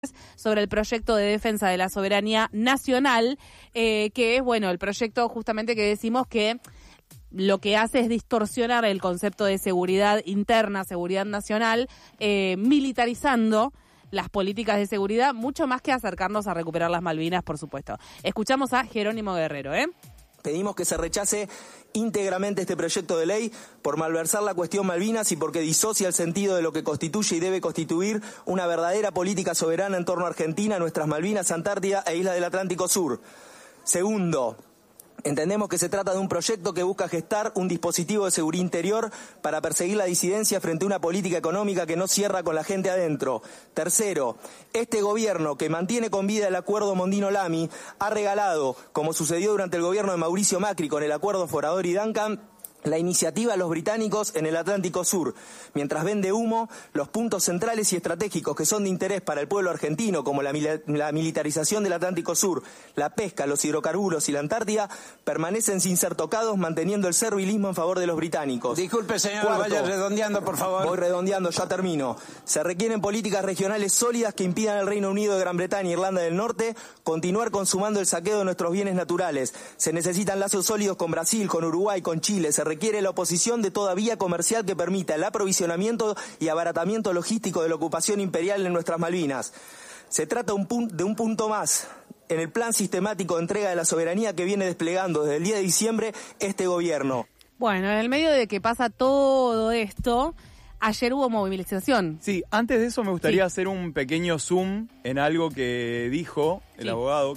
sobre el proyecto de defensa de la soberanía nacional, que es, bueno, el proyecto justamente que decimos que lo que hace es distorsionar el concepto de seguridad interna, seguridad nacional, militarizando las políticas de seguridad, mucho más que acercarnos a recuperar las Malvinas, por supuesto. Escuchamos a Jerónimo Guerrero, Pedimos que se rechace íntegramente este proyecto de ley por malversar la cuestión Malvinas y porque disocia el sentido de lo que constituye y debe constituir una verdadera política soberana en torno a Argentina, nuestras Malvinas, Antártida e Islas del Atlántico Sur. Segundo, entendemos que se trata de un proyecto que busca gestar un dispositivo de seguridad interior para perseguir la disidencia frente a una política económica que no cierra con la gente adentro. Tercero, este gobierno que mantiene con vida el acuerdo Mondino-Lamy ha regalado, como sucedió durante el gobierno de Mauricio Macri con el acuerdo Forador y Duncan, la iniciativa a los británicos en el Atlántico Sur, mientras vende humo, los puntos centrales y estratégicos que son de interés para el pueblo argentino, como la militarización del Atlántico Sur, la pesca, los hidrocarburos y la Antártida, permanecen sin ser tocados, manteniendo el servilismo en favor de los británicos. Disculpe, señor, vaya redondeando, por favor. Voy redondeando, ya termino. Se requieren políticas regionales sólidas que impidan al Reino Unido de Gran Bretaña e Irlanda del Norte continuar consumando el saqueo de nuestros bienes naturales. Se necesitan lazos sólidos con Brasil, con Uruguay, con Chile. Se requiere la oposición de toda vía comercial que permita el aprovisionamiento y abaratamiento logístico de la ocupación imperial en nuestras Malvinas. Se trata de un punto más en el plan sistemático de entrega de la soberanía que viene desplegando desde el 10 de diciembre este gobierno. Bueno, en el medio de que pasa todo esto, ayer hubo movilización. Sí, antes de eso me gustaría hacer un pequeño zoom en algo que dijo el abogado,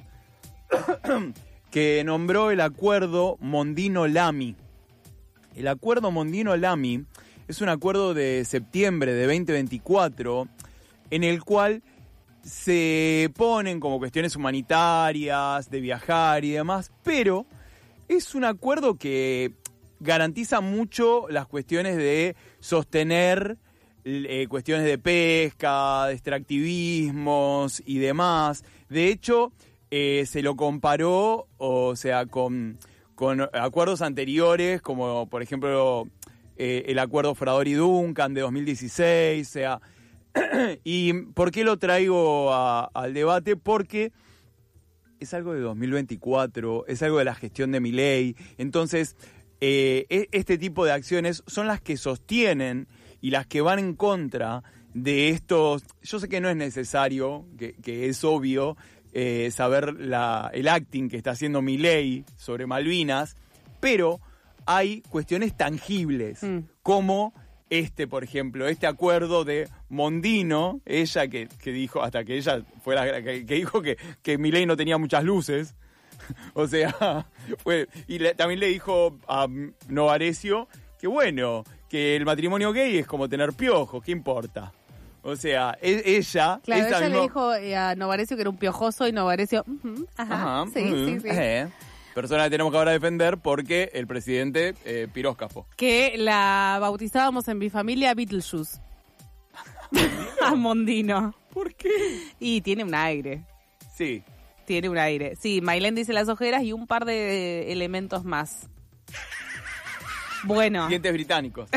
que nombró el acuerdo Mondino-Lamy. El acuerdo Mondino-Lamy es un acuerdo de septiembre de 2024 en el cual se ponen como cuestiones humanitarias, de viajar y demás, pero es un acuerdo que garantiza mucho las cuestiones de sostener cuestiones de pesca, de extractivismos y demás. De hecho, se lo comparó, o sea, con acuerdos anteriores, como por ejemplo el acuerdo Forador y Duncan de 2016, o sea, ¿y por qué lo traigo al debate? Porque es algo de 2024, es algo de la gestión de Milei, entonces este tipo de acciones son las que sostienen y las que van en contra de estos. Yo sé que no es necesario, que es obvio, saber el acting que está haciendo Milei sobre Malvinas, pero hay cuestiones tangibles, como por ejemplo, este acuerdo de Mondino, ella que dijo, hasta que ella fue que dijo que Milei no tenía muchas luces, o sea, también le dijo a Novarecio que bueno, que el matrimonio gay es como tener piojos, ¿qué importa? O sea, ella... Claro, ella le dijo a Novarecio que era un piojoso y Novarecio... sí. Persona que tenemos que ahora defender porque el presidente piróscafo. Que la bautizábamos en mi familia Beetlejuice. A Mondino. ¿Por qué? Y tiene un aire. Sí. Tiene un aire. Sí, Maylén dice las ojeras y un par de elementos más. Bueno. Dientes británicos.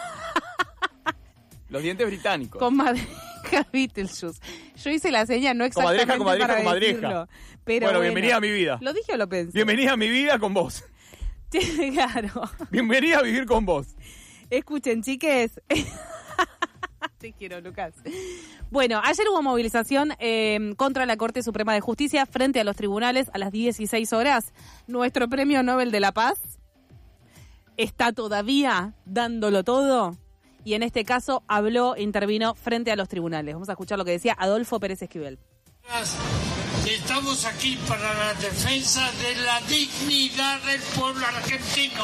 Los dientes británicos. Con madreja Beetlejuice. Yo hice la seña no exactamente para decirlo. Pero bueno, bienvenida a mi vida. ¿Lo dije o lo pensé? Bienvenida a mi vida con vos. Claro. Bienvenida a vivir con vos. Escuchen, chiques. Te quiero, Lucas. Bueno, ayer hubo movilización contra la Corte Suprema de Justicia frente a los tribunales a las 16 horas. Nuestro Premio Nobel de la Paz está todavía dándolo todo. Y en este caso intervino frente a los tribunales. Vamos a escuchar lo que decía Adolfo Pérez Esquivel. Estamos aquí para la defensa de la dignidad del pueblo argentino.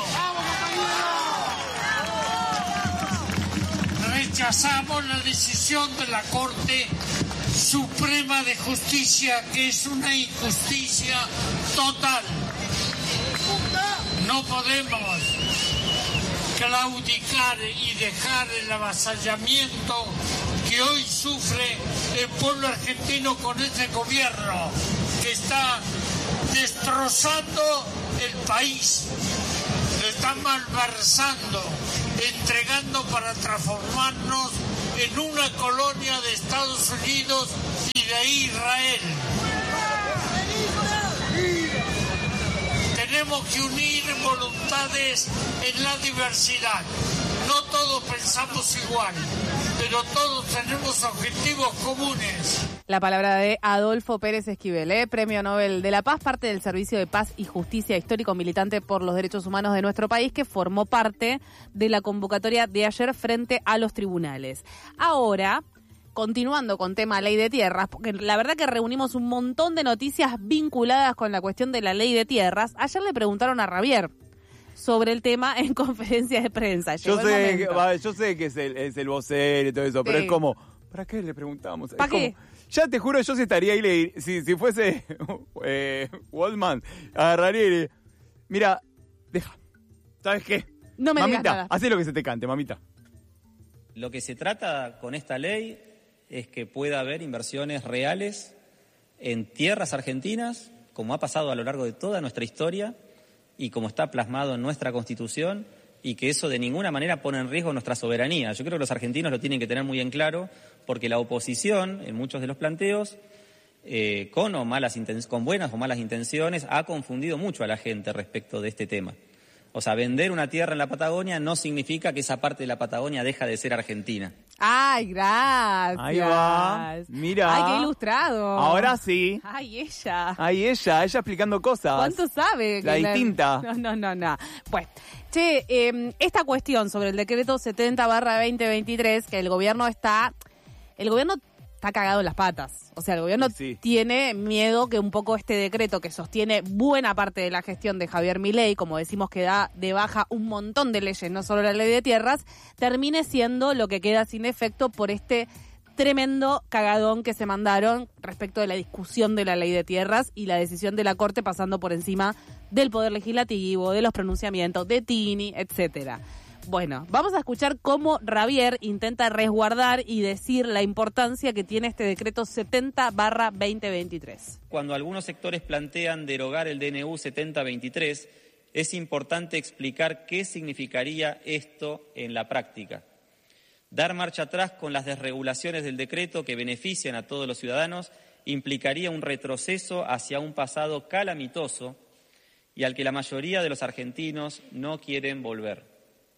Rechazamos la decisión de la Corte Suprema de Justicia, que es una injusticia total. No podemos claudicar y dejar el avasallamiento que hoy sufre el pueblo argentino con este gobierno que está destrozando el país, lo está malversando, entregando para transformarnos en una colonia de Estados Unidos Israel. Tenemos que unir voluntades en la diversidad. No todos pensamos igual, pero todos tenemos objetivos comunes. La palabra de Adolfo Pérez Esquivel, Premio Nobel de la Paz, parte del Servicio de Paz y Justicia, histórico militante por los derechos humanos de nuestro país, que formó parte de la convocatoria de ayer frente a los tribunales. Ahora, continuando con tema ley de tierras, porque la verdad que reunimos un montón de noticias vinculadas con la cuestión de la ley de tierras. Ayer le preguntaron a Ravier sobre el tema en conferencias de prensa. Yo sé que es el vocero y todo eso, sí. Pero es como, ¿para qué le preguntamos? ¿Para qué? Como, ya te juro, yo si estaría ahí, si fuese Waldman, agarraría y le, mira, deja, ¿sabes qué? No me mamita, digas nada. Hacé lo que se te cante, mamita. Lo que se trata con esta ley es que pueda haber inversiones reales en tierras argentinas, como ha pasado a lo largo de toda nuestra historia y como está plasmado en nuestra Constitución, y que eso de ninguna manera pone en riesgo nuestra soberanía. Yo creo que los argentinos lo tienen que tener muy en claro, porque la oposición, en muchos de los planteos, con buenas o malas intenciones, ha confundido mucho a la gente respecto de este tema. O sea, vender una tierra en la Patagonia no significa que esa parte de la Patagonia deja de ser argentina. ¡Ay, gracias! Ahí va, mira. ¡Ay, qué ilustrado! Ahora sí. ¡Ay, ella! Ay, ella explicando cosas. ¿Cuánto sabe? La distinta. No. Pues, esta cuestión sobre el decreto 70/2023, que el gobierno está cagado en las patas. O sea, el gobierno tiene miedo que un poco este decreto, que sostiene buena parte de la gestión de Javier Milei, como decimos que da de baja un montón de leyes, no solo la ley de tierras, termine siendo lo que queda sin efecto por este tremendo cagadón que se mandaron respecto de la discusión de la ley de tierras y la decisión de la Corte pasando por encima del Poder Legislativo, de los pronunciamientos, de Tini, etcétera. Bueno, vamos a escuchar cómo Ravier intenta resguardar y decir la importancia que tiene este decreto 70/2023. Cuando algunos sectores plantean derogar el DNU 7023, es importante explicar qué significaría esto en la práctica. Dar marcha atrás con las desregulaciones del decreto que benefician a todos los ciudadanos implicaría un retroceso hacia un pasado calamitoso y al que la mayoría de los argentinos no quieren volver.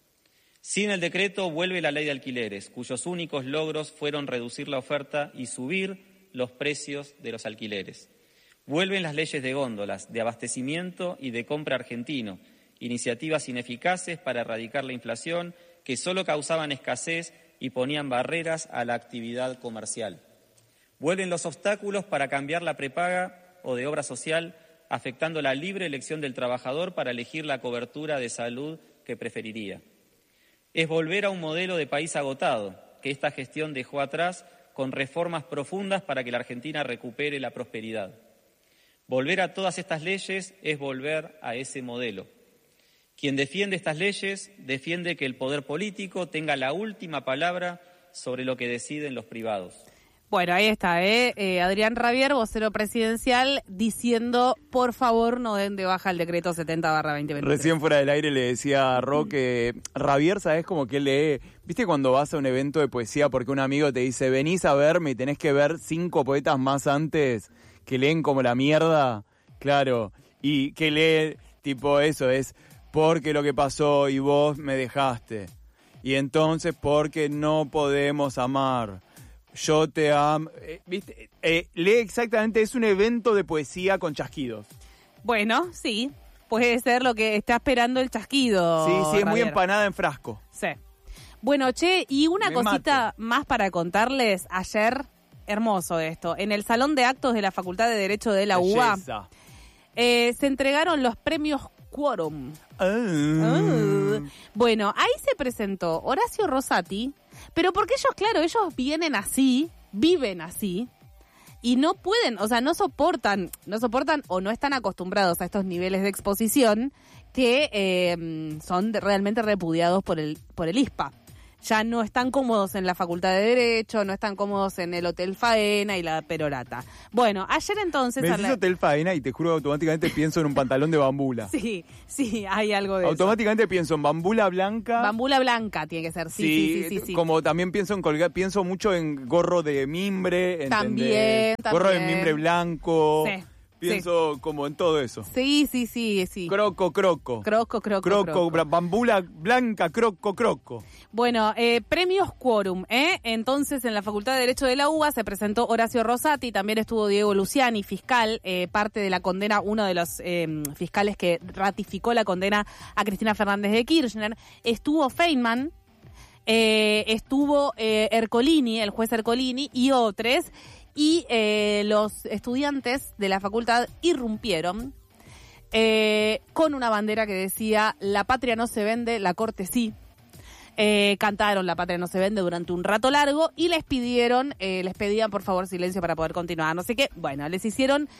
Sin el decreto vuelve la ley de alquileres, cuyos únicos logros fueron reducir la oferta y subir los precios de los alquileres. Vuelven las leyes de góndolas, de abastecimiento y de compra argentino, iniciativas ineficaces para erradicar la inflación que solo causaban escasez y ponían barreras a la actividad comercial. Vuelven los obstáculos para cambiar la prepaga o de obra social, afectando la libre elección del trabajador para elegir la cobertura de salud que preferiría. Es volver a un modelo de país agotado, que esta gestión dejó atrás con reformas profundas para que la Argentina recupere la prosperidad. Volver a todas estas leyes es volver a ese modelo. Quien defiende estas leyes defiende que el poder político tenga la última palabra sobre lo que deciden los privados. Bueno, ahí está, Adrián Ravier, vocero presidencial, diciendo, por favor, no den de baja el decreto 70/2023. Recién fuera del aire le decía a Ro que Ravier, ¿sabes? Como que él lee, ¿viste cuando vas a un evento de poesía porque un amigo te dice, venís a verme y tenés que ver 5 poetas más antes que leen como la mierda? Claro, y que lee, tipo eso, es porque lo que pasó y vos me dejaste. Y entonces, porque no podemos amar. Yo te amo. ¿Viste? Lee exactamente, es un evento de poesía con chasquidos. Bueno, sí, puede ser lo que está esperando el chasquido. Sí, es Ravier. muy empanada en frasco. Sí. Bueno, y una cosita más para contarles. Ayer, hermoso esto, en el Salón de Actos de la Facultad de Derecho de la UBA, se entregaron los premios Quórum. Bueno, ahí se presentó Horacio Rosati, pero porque ellos viven así, y no pueden, o sea, no soportan o no están acostumbrados a estos niveles de exposición que son realmente repudiados por el ISPA. ya no están cómodos en la Facultad de Derecho, no están cómodos en el Hotel Faena y la Perorata. Bueno, ayer entonces... Me decís Hotel Faena y te juro que automáticamente pienso en un pantalón de bambula. Sí, hay algo de automáticamente pienso en bambula blanca. Bambula blanca tiene que ser, sí. Como también pienso en pienso mucho en gorro de mimbre. También. Gorro de mimbre blanco. Sí. Pienso como en todo eso. Sí. Croco. Croco. Bambula blanca, croco. Bueno, premios quórum, Entonces, en la Facultad de Derecho de la UBA se presentó Horacio Rosati, también estuvo Diego Luciani, fiscal, parte de la condena, uno de los fiscales que ratificó la condena a Cristina Fernández de Kirchner. Estuvo Feynman, estuvo Ercolini, el juez Ercolini, y otros. Y los estudiantes de la facultad irrumpieron con una bandera que decía "La patria no se vende, la corte sí". Cantaron "La patria no se vende" durante un rato largo y les pedían por favor silencio para poder continuar. No sé qué. Bueno, les hicieron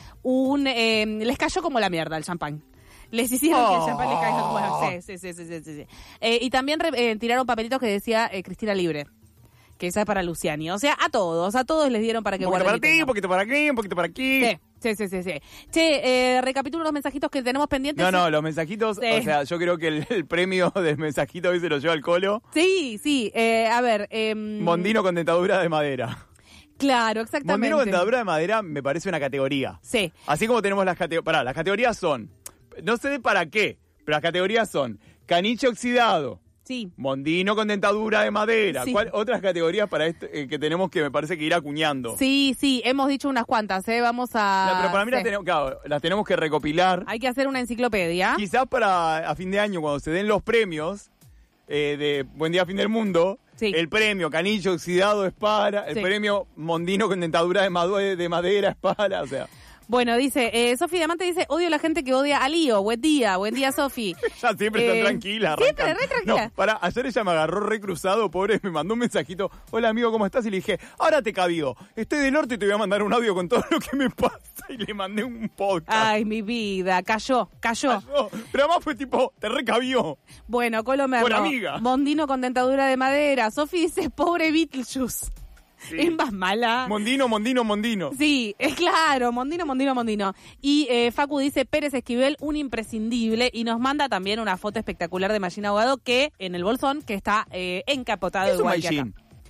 les cayó como la mierda el champán. Les hicieron que el champán les caiga como sí. Y también tiraron papelitos que decía Cristina libre. Que esa es para Luciani. O sea, a todos les dieron para que guarden. Un poquito para ti, un poquito para aquí, un poquito para aquí. Sí. Che, recapitulo los mensajitos que tenemos pendientes. No, los mensajitos, o sea, yo creo que el premio del mensajito hoy se lo lleva el Colo. Sí, a ver. Mondino con dentadura de madera. Claro, exactamente. Mondino con dentadura de madera me parece una categoría. Sí. Así como tenemos las categorías. Las categorías son, no sé para qué, pero las categorías son caniche oxidado. Sí. Mondino con dentadura de madera. Sí. ¿Cuál otras categorías para que tenemos que me parece que ir acuñando? Sí, hemos dicho unas cuantas, vamos a... Pero para mí las tenemos que recopilar. Hay que hacer una enciclopedia. Quizás a fin de año, cuando se den los premios de Buen Día Fin del Mundo, el premio Canillo Oxidado es para, el premio Mondino con dentadura de madera es para, o sea... Bueno, dice, Sofi Diamante dice, odio a la gente que odia a Lío. Buen día, Sofi. Ella siempre está tranquila. Siempre, re tranquila. No, ayer ella me agarró re cruzado, pobre, me mandó un mensajito. Hola, amigo, ¿cómo estás? Y le dije, ahora te cabió. Estoy del norte y te voy a mandar un audio con todo lo que me pasa. Y le mandé un podcast. Ay, mi vida, cayó. Pero además fue tipo, te recabió. Bueno, Colomerno. Por amiga. Mondino con dentadura de madera. Sofi dice, pobre Beetlejuice. Sí. Es más mala. Mondino. Sí, es claro, Mondino. Y Facu dice, Pérez Esquivel, un imprescindible. Y nos manda también una foto espectacular de Machín Ahogado que en el bolsón, que está encapotado igual que acá.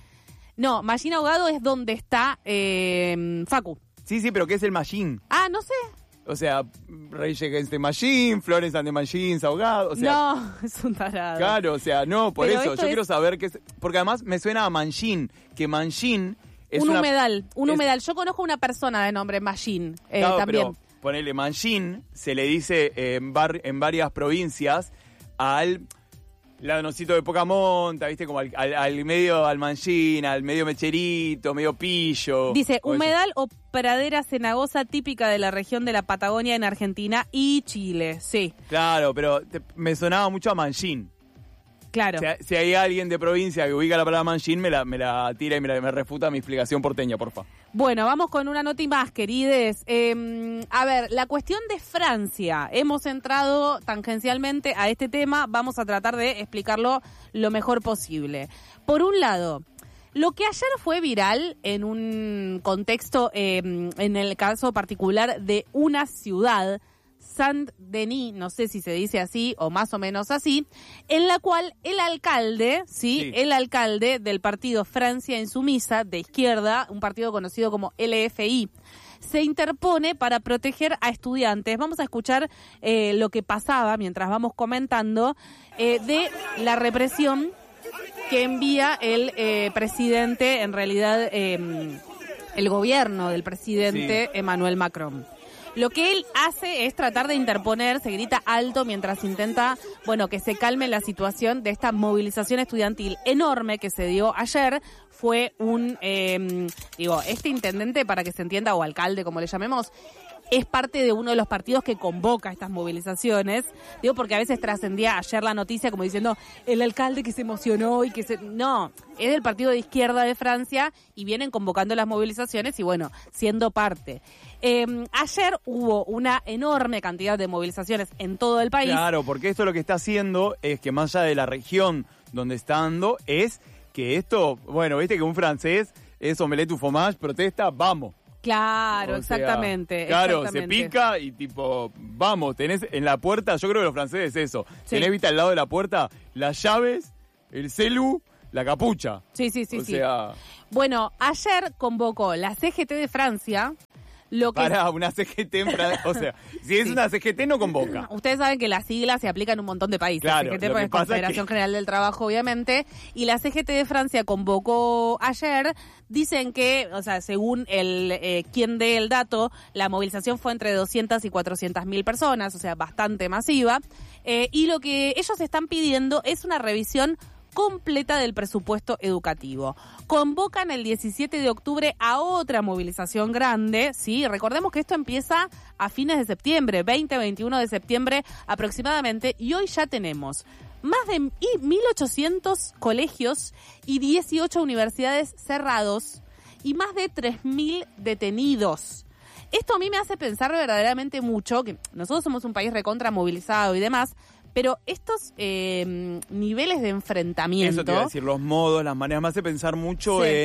No, Machín Ahogado es donde está Facu. Sí, pero ¿qué es el Machín? Ah, no sé. O sea, Rage Against the Machine, Florence and the Machines, Ahogado, o sea... No, es un tarado. Claro, o sea, no, por pero eso, yo quiero saber qué es... Porque además me suena a Manchin, que Manchin es un humedal. Yo conozco una persona de nombre Manchin, claro, también. Pero ponele Manchin, se le dice en varias provincias al... ladroncito de poca monta, ¿viste? Como al medio al Manchin, al medio mecherito, medio pillo. Dice, humedal o pradera cenagosa típica de la región de la Patagonia en Argentina y Chile, sí. Claro, pero me sonaba mucho a Manchin. Claro. Si hay alguien de provincia que ubica la palabra Manchin, me la tira y me refuta mi explicación porteña, porfa. Bueno, vamos con una nota y más, querides. A ver, la cuestión de Francia. Hemos entrado tangencialmente a este tema. Vamos a tratar de explicarlo lo mejor posible. Por un lado, lo que ayer fue viral en un contexto, en el caso particular de una ciudad, Saint-Denis, no sé si se dice así o más o menos así, en la cual el alcalde del partido Francia Insumisa, de izquierda, un partido conocido como LFI, se interpone para proteger a estudiantes. Vamos a escuchar lo que pasaba mientras vamos comentando de la represión que envía el presidente, en realidad el gobierno del presidente Emmanuel Macron. Lo que él hace es tratar de interponer, se grita alto mientras intenta, que se calme la situación de esta movilización estudiantil enorme que se dio ayer. Fue este intendente, para que se entienda, o alcalde, como le llamemos, es parte de uno de los partidos que convoca estas movilizaciones. Porque a veces trascendía ayer la noticia como diciendo el alcalde que se emocionó y que se... No, es del partido de izquierda de Francia y vienen convocando las movilizaciones y siendo parte. Ayer hubo una enorme cantidad de movilizaciones en todo el país. Claro, porque esto lo que está haciendo es que más allá de la región donde está dando es que esto, bueno, viste que un francés es omelette ou fromage, protesta, vamos. Claro, O sea, exactamente. Claro, exactamente. se pica y tipo, vamos, tenés en la puerta, yo creo que los franceses es eso. Sí. Tenés, viste, al lado de la puerta, las llaves, el celu, la capucha. Sí. O sea, Bueno, ayer convocó la CGT de Francia, lo que... para una CGT en Francia. O sea, si es Sí. una CGT no convoca. Ustedes saben que las siglas se aplican en un montón de países. Claro, CGT lo pues, que es pasa es Confederación que- General del Trabajo, obviamente. Y la CGT de Francia convocó ayer. Dicen que, o sea, según quien dé el dato, la movilización fue entre 200 y 400 mil personas, o sea, bastante masiva. Y lo que ellos están pidiendo es una revisión completa del presupuesto educativo. Convocan el 17 de octubre a otra movilización grande, ¿sí? Recordemos que esto empieza a fines de septiembre, 20-21 de septiembre aproximadamente, y hoy ya tenemos más de 1.800 colegios y 18 universidades cerrados y más de 3.000 detenidos. Esto a mí me hace pensar verdaderamente mucho, que nosotros somos un país recontra movilizado y demás, pero estos niveles de enfrentamiento... Eso te iba a decir, los modos, las maneras, me hace pensar mucho Sí.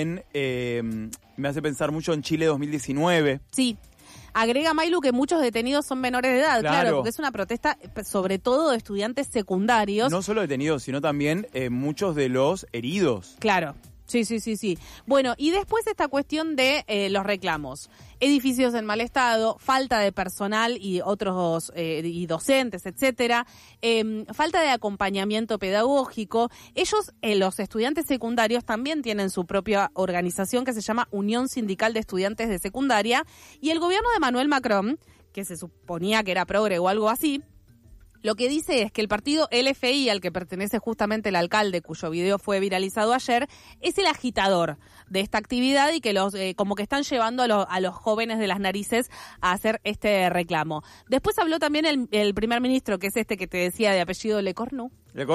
me hace pensar mucho en Chile 2019. Sí. Agrega Mailu que muchos detenidos son menores de edad, claro, Claro. porque es una protesta sobre todo de estudiantes secundarios. No solo detenidos, sino también muchos de los heridos. Claro. Sí. Bueno, y después esta cuestión de los reclamos. Edificios en mal estado, falta de personal y otros y docentes, etcétera, falta de acompañamiento pedagógico. Ellos, los estudiantes secundarios, también tienen su propia organización que se llama Unión Sindical de Estudiantes de Secundaria, y el gobierno de Emmanuel Macron, que se suponía que era progre o algo así, lo que dice es que el partido LFI, al que pertenece justamente el alcalde, cuyo video fue viralizado ayer, es el agitador de esta actividad y que los como que están llevando a los jóvenes de las narices a hacer este reclamo. Después habló también el primer ministro, que es este que te decía de apellido Lecornu,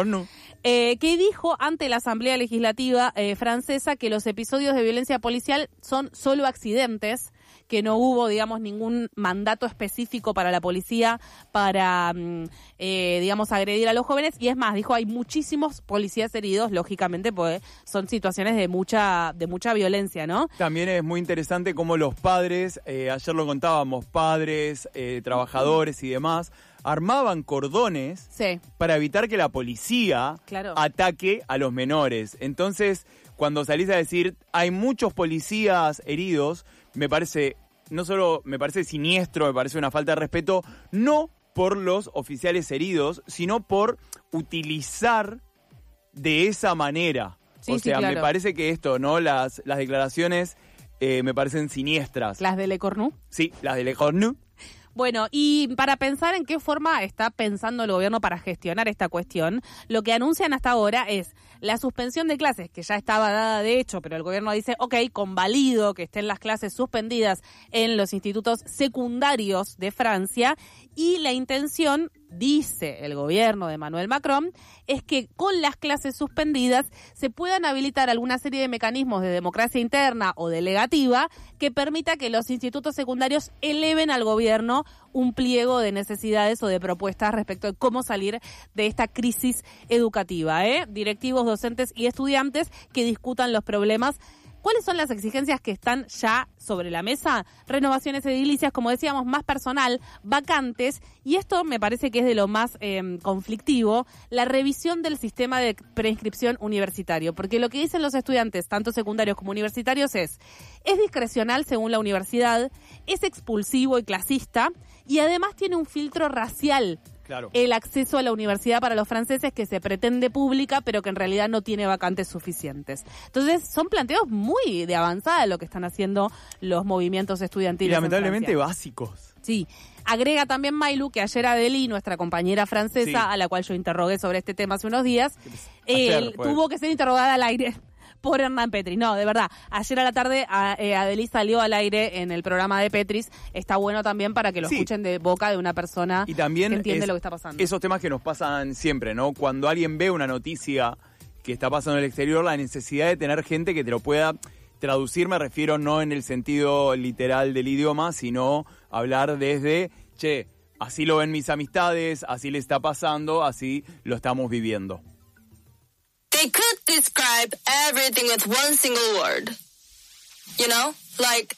que dijo ante la Asamblea Legislativa francesa que los episodios de violencia policial son solo accidentes, que no hubo, digamos, ningún mandato específico para la policía para, digamos, agredir a los jóvenes. Y es más, dijo, hay muchísimos policías heridos, lógicamente, pues son situaciones de mucha violencia, ¿no? También es muy interesante cómo los padres, ayer lo contábamos, padres, trabajadores y demás, armaban cordones Sí. para evitar que la policía Claro. ataque a los menores. Entonces, cuando salís a decir, hay muchos policías heridos, me parece, no solo me parece siniestro, me parece una falta de respeto, no por los oficiales heridos, sino por utilizar de esa manera. Sí, O sí, sea, claro. me parece que esto, ¿no? Las declaraciones me parecen siniestras. Las de Lecornu. Sí, las de Lecornu. Bueno, y para pensar en qué forma está pensando el gobierno para gestionar esta cuestión, lo que anuncian hasta ahora es la suspensión de clases, que ya estaba dada de hecho, pero el gobierno dice, ok, convalido que estén las clases suspendidas en los institutos secundarios de Francia, y la intención, dice el gobierno de Emmanuel Macron, es que con las clases suspendidas se puedan habilitar alguna serie de mecanismos de democracia interna o delegativa que permita que los institutos secundarios eleven al gobierno un pliego de necesidades o de propuestas respecto de cómo salir de esta crisis educativa. Directivos, docentes y estudiantes que discutan los problemas. ¿Cuáles son las exigencias que están ya sobre la mesa? Renovaciones edilicias, como decíamos, más personal, vacantes, y esto me parece que es de lo más conflictivo, la revisión del sistema de preinscripción universitario, porque lo que dicen los estudiantes, tanto secundarios como universitarios, es discrecional según la universidad, es expulsivo y clasista, y además tiene un filtro racial. Claro. El acceso a la universidad para los franceses, que se pretende pública, pero que en realidad no tiene vacantes suficientes. Entonces, son planteos muy de avanzada lo que están haciendo los movimientos Y estudiantiles. lamentablemente en Francia. básicos. Sí. Agrega también Mailu que ayer Adeli, nuestra compañera francesa, Sí. a la cual yo interrogué sobre este tema hace unos días, Ayer fue. tuvo que ser interrogada al aire por Hernán Petris. No, de verdad. Ayer a la tarde Adeli salió al aire en el programa de Petris. Está bueno también para que lo Sí. escuchen de boca de una persona Y también que entiende es lo que está pasando. esos temas que nos pasan siempre, ¿no? Cuando alguien ve una noticia que está pasando en el exterior, la necesidad de tener gente que te lo pueda traducir, me refiero no en el sentido literal del idioma, sino hablar desde, che, así lo ven mis amistades, así le está pasando, así lo estamos viviendo. T'écoutes describe everything with one single word. You know? Like,